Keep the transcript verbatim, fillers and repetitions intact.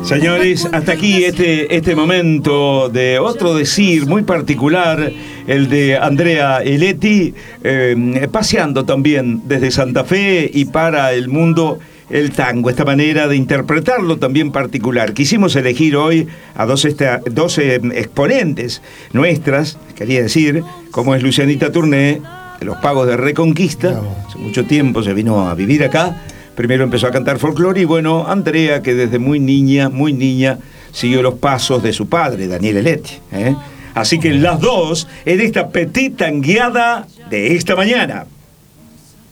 Señores, hasta aquí este, este momento de otro decir muy particular, el de Andrea Eletti, eh, paseando también desde Santa Fe y para el mundo el tango, esta manera de interpretarlo también particular. Quisimos elegir hoy a dos, esta, dos eh, exponentes nuestras, quería decir, como es Lucianita Tourné, de los Pagos de Reconquista. Hace mucho tiempo se vino a vivir acá. Primero empezó a cantar folclore y bueno, Andrea, que desde muy niña, muy niña, siguió los pasos de su padre, Daniel Eletti, ¿eh? Así que las dos en esta petit tangueada de esta mañana.